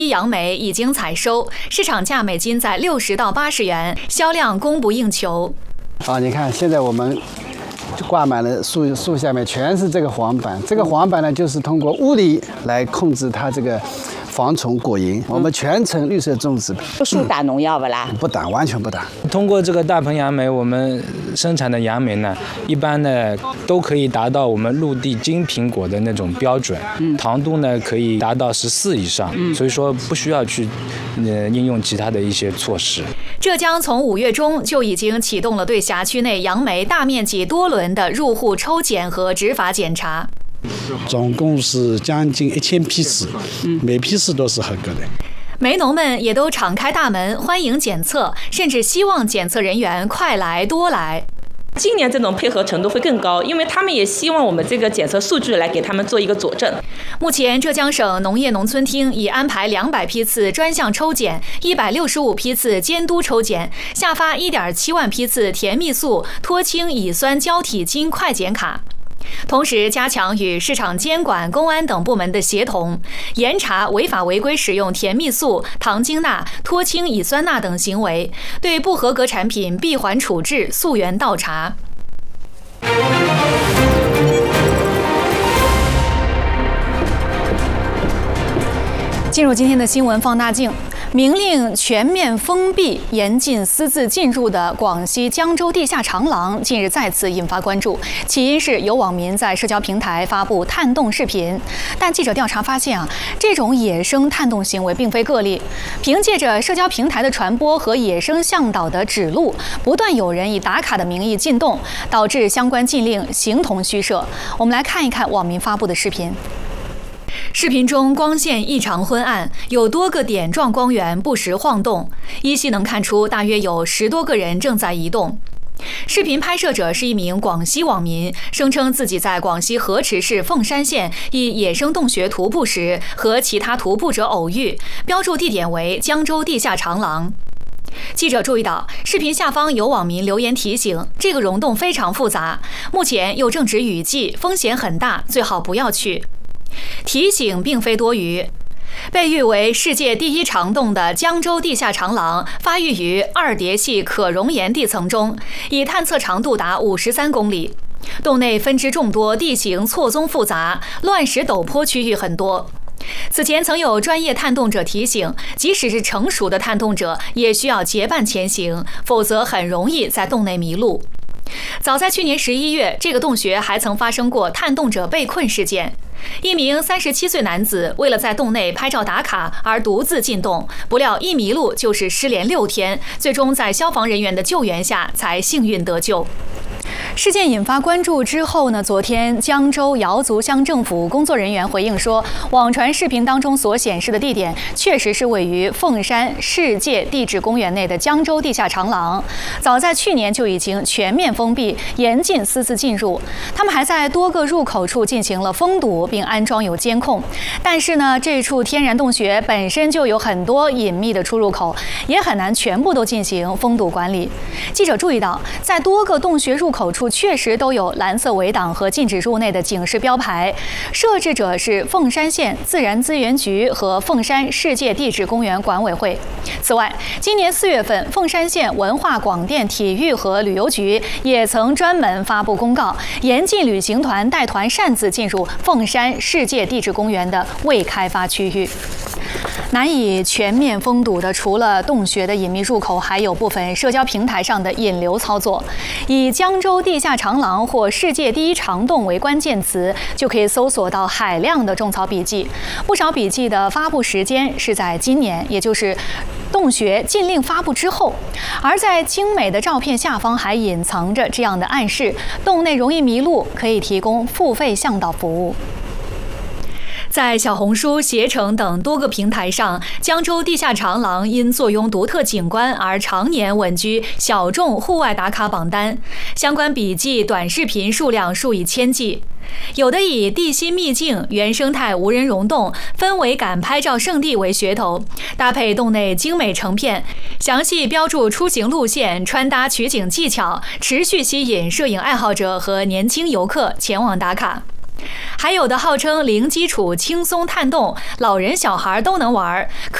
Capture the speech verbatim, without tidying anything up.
杨梅已经采收，市场价每斤在六十到八十元，销量供不应求。 啊，你看现在我们就挂满了树树下面全是这个黄板，这个黄板呢就是通过物理来控制它这个防虫果蝇。我们全程绿色种植， 树打农药不啦？ 不打，完全不打。 通过这个大棚杨梅，我们生产的杨梅呢，一般呢都可以达到我们陆地金苹果的那种标准，糖度呢可以达到十四以上，所以说不需要去呃应用其他的一些措施。 浙江从五月中就已经启动了对辖区内杨梅大面积多轮的入户抽检和执法检查， 总共是将近一千批次，每批次都是合格的。 梅农们也都敞开大门欢迎检测，甚至希望检测人员快来多来。 今年这种配合程度会更高，因为他们也希望我们这个检测数据来给他们做一个佐证。 目前，浙江省农业农村厅已安排两百批次专项抽检，一百六十五批次监督抽检，下发一点七万批次甜蜜素、脱氢乙酸胶体金快检卡。同时，加强与市场监管、公安等部门的协同，严查违法违规使用甜蜜素、糖精钠、脱氢乙酸钠等行为，对不合格产品闭环处置、溯源倒查。进入今天的新闻放大镜，明令全面封闭、严禁私自进入的广西江州地下长廊近日再次引发关注。起因是有网民在社交平台发布探洞视频，但记者调查发现啊，这种野生探洞行为并非个例。凭借着社交平台的传播和野生向导的指路，不断有人以打卡的名义进洞，导致相关禁令形同虚设。我们来看一看网民发布的视频。视频中光线异常昏暗，有多个点状光源不时晃动，依稀能看出大约有十多个人正在移动。视频拍摄者是一名广西网民，声称自己在广西河池市凤山县一野生洞穴徒步时和其他徒步者偶遇，标注地点为江州地下长廊。记者注意到，视频下方有网民留言提醒，这个溶洞非常复杂，目前又正值雨季，风险很大，最好不要去。提醒并非多余。被誉为世界第一长洞的江州地下长廊发育于二叠系可熔岩地层中，已探测长度达五十三公里。洞内分支众多，地形错综复杂，乱石陡坡区域很多。此前曾有专业探洞者提醒，即使是成熟的探洞者，也需要结伴前行，否则很容易在洞内迷路。早在去年十一月，这个洞穴还曾发生过探洞者被困事件。一名三十七岁男子为了在洞内拍照打卡而独自进洞，不料一迷路就是失联六天，最终在消防人员的救援下才幸运得救。事件引发关注之后呢，昨天江州瑶族乡政府工作人员回应说，网传视频当中所显示的地点确实是位于凤山世界地质公园内的江州地下长廊，早在去年就已经全面封闭，严禁私自进入。他们还在多个入口处进行了封堵，并安装有监控。但是呢，这处天然洞穴本身就有很多隐秘的出入口，也很难全部都进行封堵管理。记者注意到，在多个洞穴入口处确实都有蓝色围挡和禁止入内的警示标牌，设置者是凤山县自然资源局和凤山世界地质公园管委会。此外，今年四月份，凤山县文化广电体育和旅游局也曾专门发布公告，严禁旅行团带团擅自进入凤山世界地质公园的未开发区域。难以全面封堵的，除了洞穴的隐秘入口，还有部分社交平台上的引流操作。以江州地下长廊或世界第一长洞为关键词，就可以搜索到海量的种草笔记。不少笔记的发布时间是在今年，也就是洞穴禁令发布之后。而在精美的照片下方还隐藏着这样的暗示：洞内容易迷路，可以提供付费向导服务。在小红书、携程等多个平台上，江州地下长廊因坐拥独特景观而常年稳居小众户外打卡榜单，相关笔记、短视频数量数以千计。有的以地心秘境、原生态无人溶洞、氛围感拍照圣地为噱头，搭配洞内精美成片，详细标注出行路线、穿搭取景技巧，持续吸引摄影爱好者和年轻游客前往打卡。 还有的号称零基础轻松探洞，老人小孩都能玩。